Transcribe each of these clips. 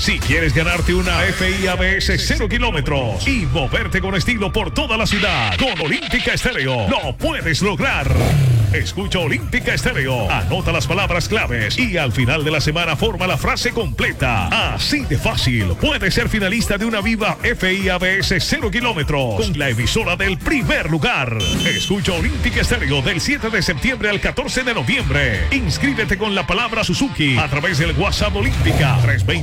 Si quieres ganarte una FIABS 0 kilómetros y moverte con estilo por toda la ciudad, con Olímpica Estéreo lo puedes lograr. Escucha Olímpica Estéreo, anota las palabras claves y al final de la semana forma la frase completa. Así de fácil, puedes ser finalista de una Viva FIABS 0 kilómetros con la emisora del primer lugar. Escucha Olímpica Estéreo del 7 de septiembre al 14 de noviembre. Inscríbete con la palabra Suzuki a través del WhatsApp Olímpica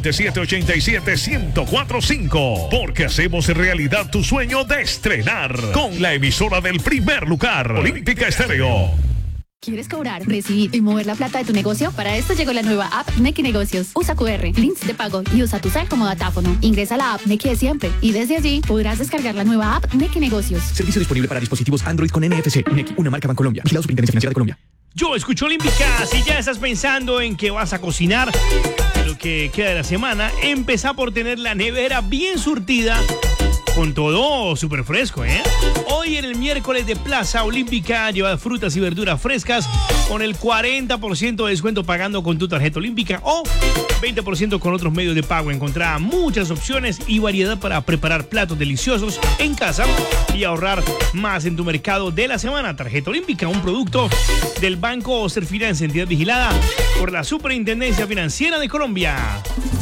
327-87-1045, porque hacemos realidad tu sueño de estrenar con la emisora del primer lugar. Olímpica Estéreo. ¿Quieres cobrar, recibir y mover la plata de tu negocio? Para esto llegó la nueva app Nequi Negocios. Usa QR, links de pago y usa tu cel como datáfono. Ingresa a la app Nequi de siempre y desde allí podrás descargar la nueva app Nequi Negocios. Servicio disponible para dispositivos Android con NFC. Nequi, una marca Bancolombia. Vigilado Superintendencia Financiera de Colombia. Yo escucho Olímpica. Si ya estás pensando en que vas a cocinar lo que queda de la semana, empezá por tener la nevera bien surtida con todo súper fresco, ¿eh? Hoy en el miércoles de Plaza Olímpica lleva frutas y verduras frescas con el 40% de descuento pagando con tu tarjeta Olímpica o 20% con otros medios de pago. Encontrá muchas opciones y variedad para preparar platos deliciosos en casa y ahorrar más en tu mercado de la semana. Tarjeta Olímpica, un producto del Banco Serfinanza, entidad vigilada por la Superintendencia Financiera de Colombia.